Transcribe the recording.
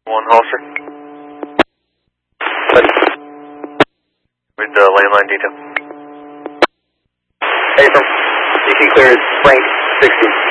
One Holster. With the landline detail. Hey, from DC cleared Frank 60.